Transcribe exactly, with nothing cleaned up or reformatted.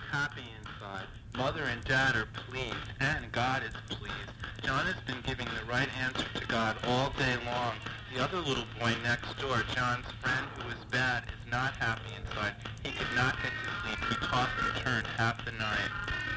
happy inside. Mother and Dad are pleased, and God is pleased. John has been giving the right answer to God all day long. The other little boy next door, John's friend who is bad, is not happy inside. He could not get to sleep. He tossed and turned half the night.